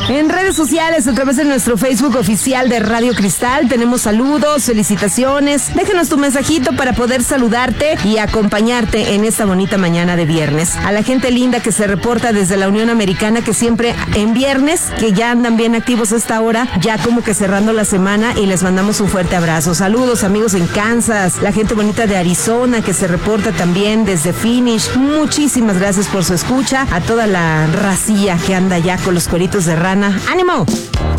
En redes sociales, a través de nuestro Facebook oficial de Radio Cristal, tenemos saludos, felicitaciones. Déjanos tu mensajito para poder saludarte y acompañarte en esta bonita mañana de viernes. A la gente linda que se reporta desde la Unión Americana, que siempre en viernes, que ya andan bien activos a esta hora, ya como que cerrando la semana, y les mandamos un fuerte abrazo. Saludos, amigos en Kansas, la gente bonita de Arizona que se reporta también desde Phoenix. Muchísimas gracias por su escucha. A toda la racilla que anda ya con los cueritos de rana. ¡Ánimo!